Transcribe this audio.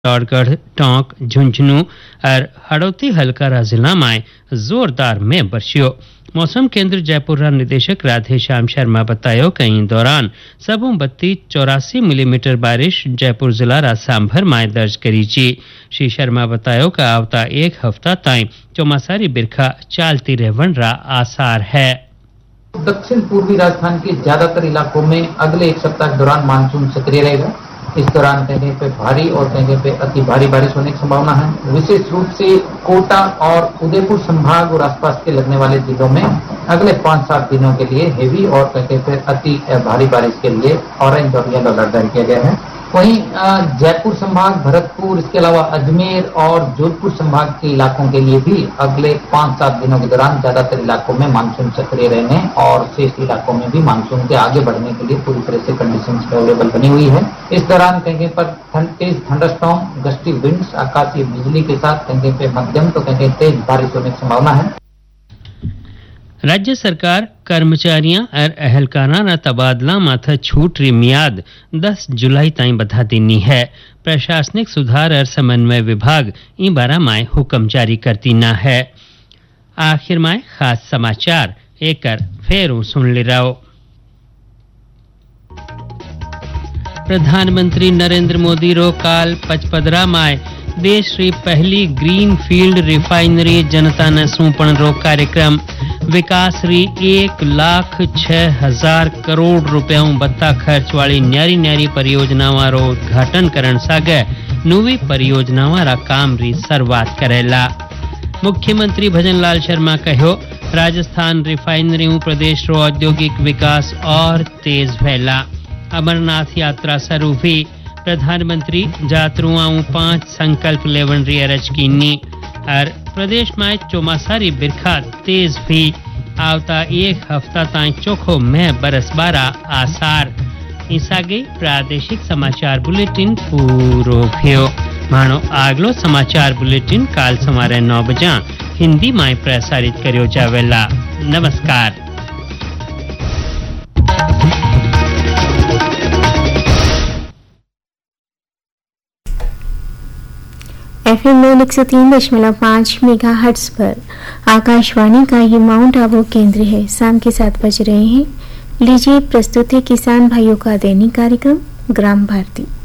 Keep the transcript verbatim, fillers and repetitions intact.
चित्तौड़गढ़, टोंक, झुंझुनू और हड़ौती हल्का जिला में जोरदार में बरसियो। मौसम केंद्र जयपुर रा निदेशक राधे श्याम शर्मा बतायो कि इन दौरान सबों बत्ती चौरासी मिलीमीटर बारिश जयपुर जिला रा सांभर में दर्ज करी ची। श्री शर्मा बतायो कि आवता एक हफ्ता ताई चौमासारी बिरखा चालती रहवन रा आसार है। दक्षिण पूर्वी राजस्थान के ज्यादातर इलाकों में अगले एक सप्ताह के दौरान मानसून सक्रिय रहेगा। इस दौरान कहीं पे भारी और कहीं पे अति भारी बारिश होने की संभावना है। विशेष रूप से कोटा और उदयपुर संभाग और आसपास के लगने वाले जिलों में अगले पाँच सात दिनों के लिए हेवी और कहीं पे अति भारी बारिश के लिए ऑरेंज और येलो अलर्ट जारी किया गया है। वहीं जयपुर संभाग, भरतपुर, इसके अलावा अजमेर और जोधपुर संभाग के इलाकों के लिए भी अगले पाँच सात दिनों के दौरान ज्यादातर इलाकों में मानसून सक्रिय रहने और शेष इलाकों में भी मानसून के आगे बढ़ने के लिए पूरी तरह से कंडीशंस फेवरेबल बनी हुई है। इस दौरान कहीं पर तेज थंडरस्टॉर्म, गस्टी विंड्स, आकाशीय बिजली के साथ कहीं पे मध्यम तो कहीं तेज बारिश होने की संभावना है। राज्य सरकार कर्मचारियों और अहलकारा ना तबादला माथा छूट री मियाद दस जुलाई ताईं बधा देनी है। प्रशासनिक सुधार और समन्वय विभाग इन बारा में हुक्म जारी करती ना है। आखिर में खास समाचार एक फेर सुन ले रहो। प्रधानमंत्री नरेंद्र मोदी रो काल पचपदरा में देश री पहली ग्रीन फील्ड रिफाइनरी जनता ने सौंपण रो कार्यक्रम विकास री एक लाख छह हजार करोड़ रुपया बत्ता खर्च वाली न्यारी न्यारी परियोजनाओं रो उद्घाटन करण सागे नवी परियोजनाओं रा काम री शुरुआत करेला। मुख्यमंत्री भजन लाल शर्मा कहो राजस्थान रिफाइनरी प्रदेश रो औद्योगिक विकास और तेज भैला। अमरनाथ यात्रा शुरू भी प्रधानमंत्री यात्रुओं पांच संकल्प लेवन री अरज कीनी और प्रदेश में चौमासारी बिरखा तेज भी आवता एक हफ्ता ताई चोखो में बरसबारा आसार। इसागे प्रादेशिक समाचार बुलेटिन पूरो भयो। मानो आगलो समाचार बुलेटिन काल सवारे नौ बजा हिंदी में प्रसारित करियो जावेला। नमस्कार। एफ एम में एक सौ तीन दशमलव पाँच मेगा हर्ट्ज पर आकाशवाणी का ये माउंट आबू केंद्र है। शाम के सात बज रहे हैं। लीजिए प्रस्तुत है किसान भाइयों का दैनिक कार्यक्रम ग्राम भारती।